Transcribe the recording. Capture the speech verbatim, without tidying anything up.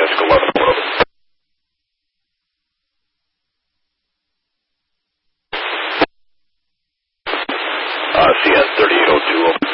Atlantic eleven, over. Uh, C N thirty-eight oh two, over.